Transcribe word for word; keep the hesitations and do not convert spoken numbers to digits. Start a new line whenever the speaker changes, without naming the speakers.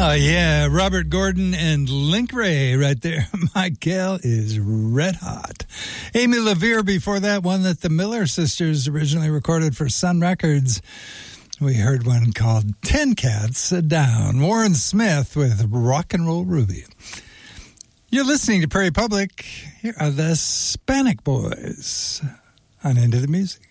Oh, yeah. Robert Gordon and Link Ray right there. My gal is red hot. Amy LaVere before that, one that the Miller sisters originally recorded for Sun Records. We heard one called Ten Cats Down. Warren Smith with Rock and Roll Ruby. You're listening to Prairie Public. Here are the Hispanic Boys on Into the Music.